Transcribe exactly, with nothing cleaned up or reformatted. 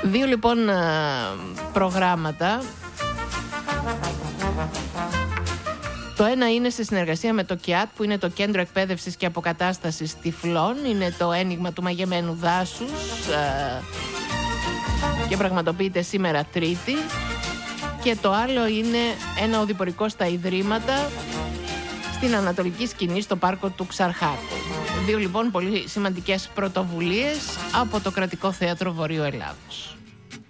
Δύο λοιπόν προγράμματα. Το ένα είναι σε συνεργασία με το ΚΙΑΤ, που είναι το Κέντρο Εκπαίδευσης και Αποκατάστασης Τυφλών. Είναι το ένιγμα του μαγεμένου δάσους και πραγματοποιείται σήμερα Τρίτη. Και το άλλο είναι ένα οδηπορικό στα Ιδρύματα στην Ανατολική Σκηνή, στο πάρκο του Ξαρχάκου. Δύο λοιπόν πολύ σημαντικές πρωτοβουλίες από το Κρατικό Θέατρο Βορείου Ελλάδος.